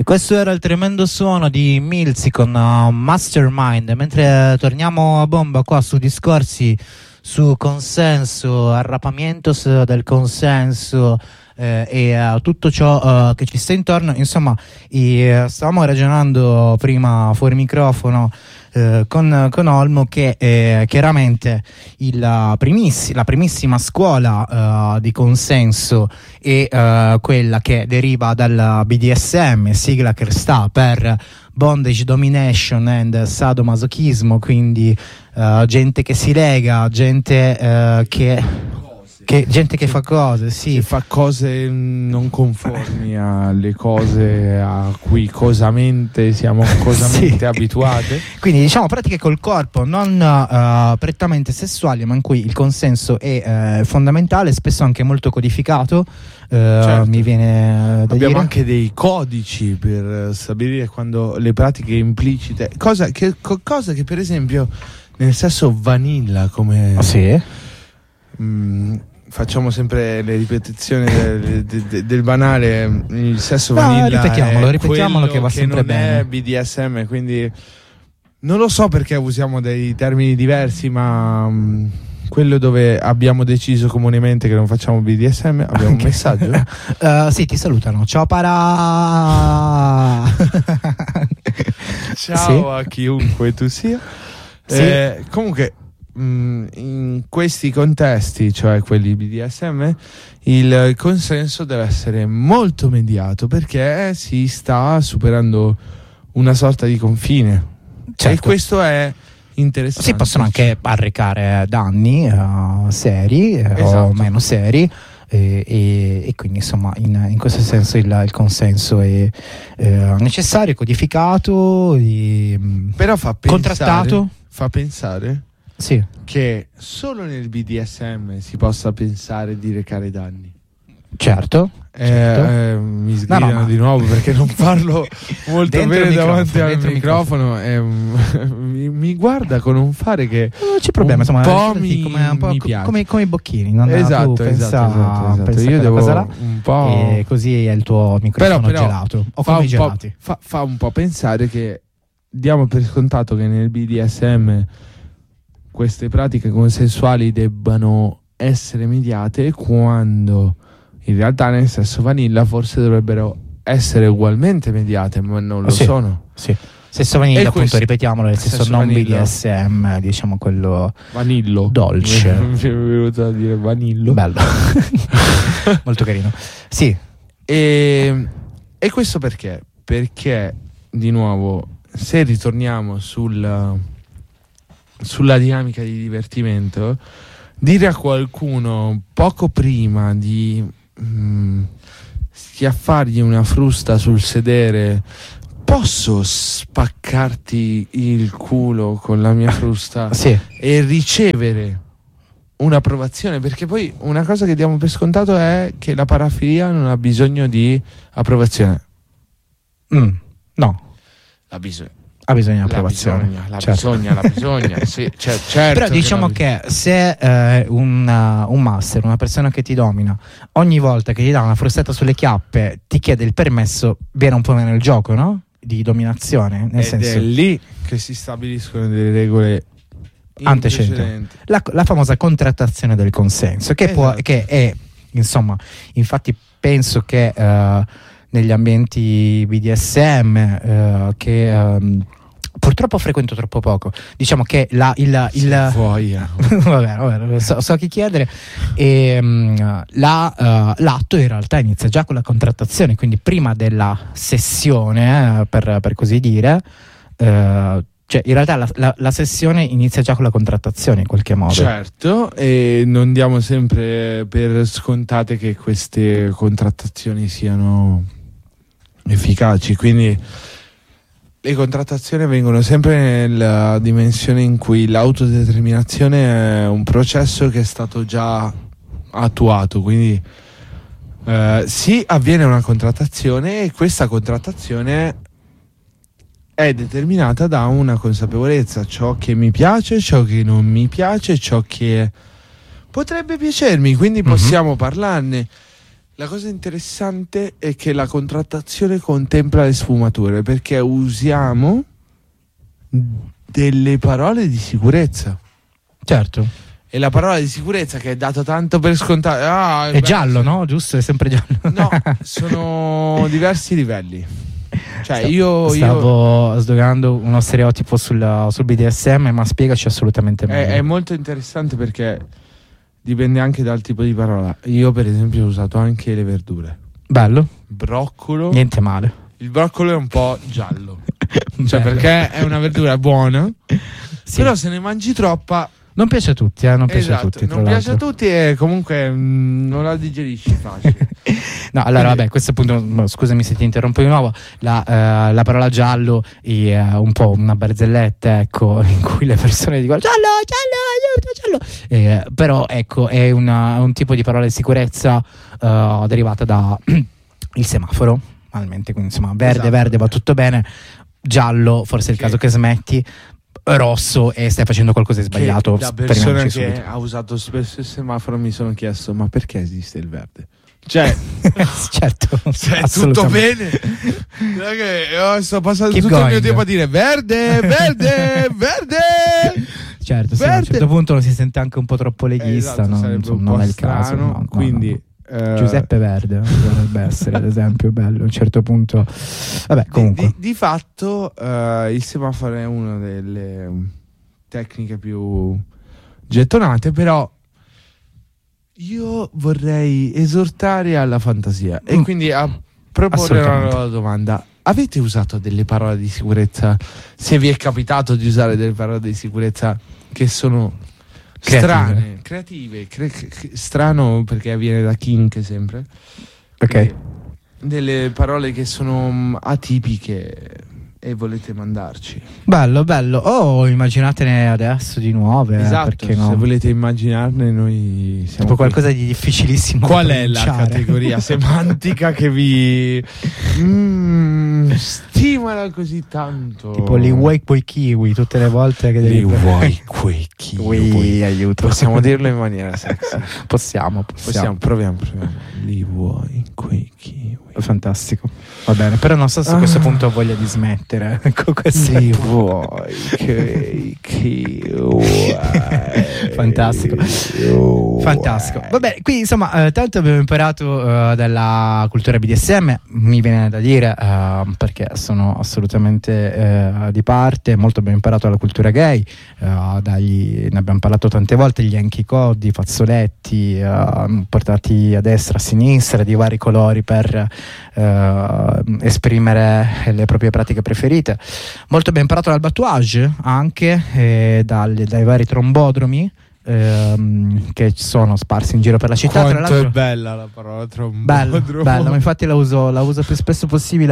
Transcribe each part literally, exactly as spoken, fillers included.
Questo era il tremendo suono di Milzi con uh, Mastermind. Mentre torniamo a bomba qua su discorsi su consenso, arrapamiento del consenso eh, e uh, tutto ciò uh, che ci sta intorno, insomma, i, uh, stavamo ragionando prima fuori microfono eh, con, con Olmo che eh, chiaramente il, uh, primissi, la primissima scuola uh, di consenso è uh, quella che deriva dal B D S M, sigla che sta per Bondage, Domination and Sadomasochismo, quindi uh, gente che si lega, gente uh, che... Che, gente che fa cose, sì. Che fa cose non conformi alle cose a cui cosamente siamo cosamente sì. abituati. Quindi diciamo pratiche col corpo non uh, prettamente sessuali, ma in cui il consenso è uh, fondamentale, spesso anche molto codificato. Uh, certo. Mi viene da Abbiamo dire. anche dei codici per stabilire quando le pratiche implicite, cosa che, co- cosa che per esempio nel sesso vanilla, come oh, sì. mh, facciamo sempre le ripetizioni del, del, del banale, il sesso no, vanilla ripetiamolo, ripetiamolo che va che sempre non bene. è B D S M, quindi non lo so perché usiamo dei termini diversi, ma mh, quello dove abbiamo deciso comunemente che non facciamo B D S M. Abbiamo okay. un messaggio? uh, sì, ti salutano. Ciao para. Ciao sì. a chiunque tu sia. Sì. Eh, comunque in questi contesti, cioè quelli B D S M, il consenso deve essere molto mediato perché si sta superando una sorta di confine. Certo. E questo è interessante. Si possono anche arrecare danni uh, seri esatto. o meno seri. E, e, e quindi insomma in, in questo senso il, il consenso è eh, necessario, codificato, e, però fa pensare, contrattato. Fa pensare sì. che solo nel B D S M si possa pensare di recare danni. Certo, eh, certo. Eh, mi sgridano no, no, di nuovo perché non parlo molto bene davanti al microfono, microfono e, mi, mi guarda con un fare che non c'è problema, un insomma, po' mi, come, un po' mi piace, come, come i bocchini, non esatto, tu esatto, pensa, esatto, esatto. pensa Io devo là, un po' e così è il tuo microfono però, però gelato o fa come un gelati. Fa, fa un po' pensare che diamo per scontato che nel B D S M queste pratiche consensuali debbano essere mediate, quando in realtà nel sesso vanilla forse dovrebbero essere ugualmente mediate, ma non lo sì, sono. Sì. Sesso vanilla, appunto, questo, ripetiamolo, nel senso sesso non vanilla. B D S M, diciamo quello vanillo, dolce. Mi è venuto a dire vanillo. Bello. Molto carino. Sì. E, e questo perché? Perché, di nuovo, se ritorniamo sul sulla dinamica di divertimento, dire a qualcuno poco prima di mh, schiaffargli una frusta sul sedere: posso spaccarti il culo con la mia frusta? Sì. E ricevere un'approvazione, perché poi una cosa che diamo per scontato è che la parafilia non ha bisogno di approvazione. Mm, no, ha bisogno ha bisogno di approvazione, la bisogna, la certo. bisogna, la bisogna, sì, cioè, certo. Però diciamo che, che se eh, un, uh, un master, una persona che ti domina, ogni volta che ti dà una frustata sulle chiappe ti chiede il permesso, viene un po' meno il gioco, no? Di dominazione, nel Ed senso, è lì che si stabiliscono delle regole antecedenti, la, la famosa contrattazione del consenso, che, esatto. può, che è, insomma, infatti penso che uh, negli ambienti B D S M uh, che um, purtroppo frequento troppo poco, diciamo che la, il, il vabbè, vabbè, so, so chi chiedere, e, um, la, uh, l'atto in realtà inizia già con la contrattazione, quindi prima della sessione, eh, per, per così dire, uh, cioè in realtà la, la, la sessione inizia già con la contrattazione in qualche modo. Certo, e non diamo sempre per scontate che queste contrattazioni siano efficaci, quindi le contrattazioni avvengono sempre nella dimensione in cui l'autodeterminazione è un processo che è stato già attuato, quindi eh, sì, avviene una contrattazione e questa contrattazione è determinata da una consapevolezza: ciò che mi piace, ciò che non mi piace, ciò che potrebbe piacermi, quindi possiamo mm-hmm. parlarne. La cosa interessante è che la contrattazione contempla le sfumature, perché usiamo delle parole di sicurezza. Certo. E la parola di sicurezza che è data tanto per scontare. Ah, è beh, giallo, no? Giusto? È sempre giallo. No, sono diversi livelli. Cioè, io. Stavo io... sdoganando uno stereotipo sul, sul B D S M, ma spiegaci assolutamente meglio. È, è molto interessante perché dipende anche dal tipo di parola. Io, per esempio, ho usato anche le verdure. Bello. Broccolo. Niente male. Il broccolo è un po' giallo. Cioè, perché è una verdura buona. Sì. Però se ne mangi troppa. Non piace a tutti, eh? Non piace esatto, a tutti. Non piace l'altro. a tutti e comunque mh, non la digerisci facile. No, allora vabbè, a questo punto, scusami se ti interrompo di nuovo, la, uh, la parola giallo è uh, un po' una barzelletta, ecco, in cui le persone dicono giallo, giallo, aiuto, giallo. Eh, però ecco, è una, un tipo di parola di sicurezza uh, derivata da il semaforo, normalmente, quindi insomma verde, esatto. Verde va tutto bene, giallo forse è il che... caso che smetti, rosso e stai facendo qualcosa di sbagliato. Che la persona che subito. ha usato spesso il semaforo mi sono chiesto ma perché esiste il verde? Cioè, certo, cioè tutto bene. Non è che oh, sto passando Keep tutto going. il mio tempo a dire verde, verde, verde. Certo, verde. Sì, a un certo punto lo si sente anche un po' troppo leghista, eh, esatto, no? Insomma, non è il caso. Strano, No, quindi no, no. Uh, Giuseppe Verde dovrebbe essere, ad esempio, bello. A un certo punto, vabbè, comunque. Di, di, di fatto, uh, il semaforo è una delle tecniche più gettonate, però io vorrei esortare alla fantasia e mm. quindi a proporre una nuova domanda. Avete usato delle parole di sicurezza? Se vi è capitato di usare delle parole di sicurezza che sono creative. strane, creative, cre- cre- strano perché viene da kink sempre. Ok. Quindi, delle parole che sono um, atipiche e volete mandarci. Bello, bello. Oh, immaginatene adesso di nuove. Esatto, perché no? Se volete immaginarne noi siamo tipo qualcosa di difficilissimo. Qual è la categoria semantica che vi mm, stimola così tanto? Tipo li vuoi quei kiwi tutte le volte che devi li vuoi quei kiwi. Ui, aiuto. Possiamo dirlo in maniera sexy. possiamo, possiamo, possiamo, proviamo, proviamo. Li vuoi quei kiwi. Fantastico. Va bene, però non so se a ah. questo punto ho voglia di smettere con questo. Li vuoi quei kiwi. Fantastico. Fantastico. Vabbè, qui insomma, eh, tanto abbiamo imparato eh, dalla cultura B D S M, mi viene da dire, eh, perché sono assolutamente eh, di parte, molto abbiamo imparato dalla cultura gay, eh, dagli, ne abbiamo parlato tante volte, gli Yankee Code, i fazzoletti eh, portati a destra, a sinistra, di vari colori per eh, esprimere le proprie pratiche preferite. Molto abbiamo imparato dal batouage anche, eh, dal, dai vari trombodromi ehm, che sono sparsi in giro per la città. Quanto tra l'altro è bella la parola trombodromo. Bella, bella, ma infatti la uso, la uso più spesso possibile.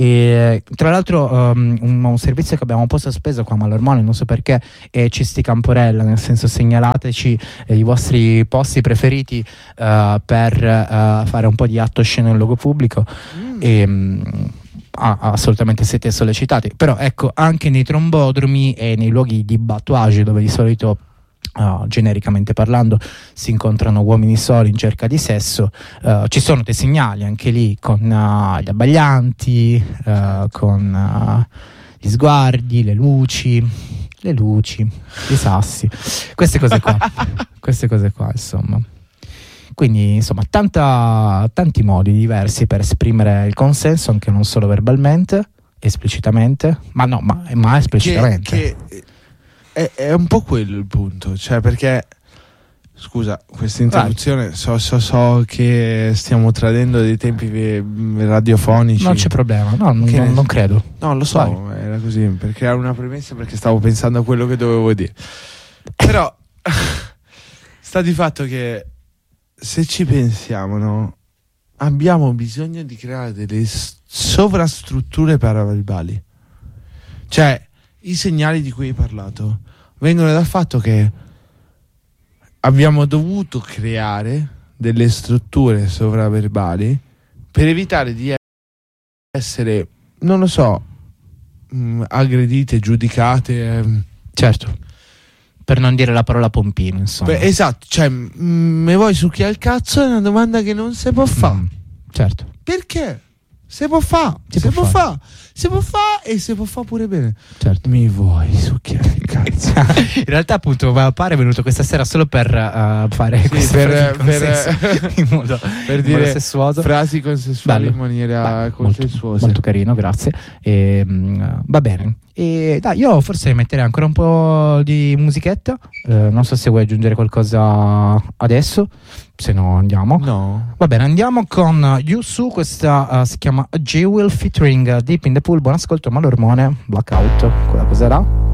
E tra l'altro um, un, un servizio che abbiamo un po' sospeso qua a Malormone, non so perché, è Cisti Camporella, nel senso segnalateci eh, i vostri posti preferiti uh, per uh, fare un po' di atto sceno in luogo pubblico. Mm. E, um, Ah, assolutamente siete sollecitati, però ecco, anche nei trombodromi e nei luoghi di batouage dove di solito uh, genericamente parlando si incontrano uomini soli in cerca di sesso, uh, ci sono dei segnali anche lì con uh, gli abbaglianti, uh, con uh, gli sguardi, le luci le luci, i sassi, queste cose qua queste cose qua insomma. Quindi insomma tanta, tanti modi diversi per esprimere il consenso, anche non solo verbalmente, esplicitamente, ma no, ma, ma esplicitamente. Che, che è, è un po' quello il punto, cioè perché, scusa, questa interruzione, so, so, so che stiamo tradendo dei tempi radiofonici. Non c'è problema, no, non, ne... non credo. No, lo so, Vai. Era così, per creare una premessa, perché stavo pensando a quello che dovevo dire. Però sta di fatto che se ci pensiamo, no, abbiamo bisogno di creare delle sovrastrutture paraverbali. Cioè, i segnali di cui hai parlato vengono dal fatto che abbiamo dovuto creare delle strutture sovraverbali per evitare di essere, non lo so, mh, aggredite, giudicate. Ehm, certo. Per non dire la parola pompino, insomma. Beh, esatto, cioè, m- me vuoi succhiare il cazzo è una domanda che non si può fare. Mm, certo. Perché? Si può fare, Si si può può fare. fare, si può fare e si può fare pure bene. Certo. Mi vuoi succhiare il cazzo? In realtà, appunto, Pare è venuto questa sera solo per uh, fare Sì, queste per- frasi di consenso per- in modo, per in modo dire sessuoso. frasi consensuali Bello. in maniera Beh, consensuosa. molto, molto carino, grazie. E, mm, va bene. E dai, io forse metterei ancora un po' di musichetta. Eh, non so se vuoi aggiungere qualcosa adesso. Se no, andiamo. No. Va bene, andiamo con Yusu. Questa uh, si chiama J-Will featuring Deep in the Pool. Buon ascolto, Malormone, Blackout. Quella cos'era?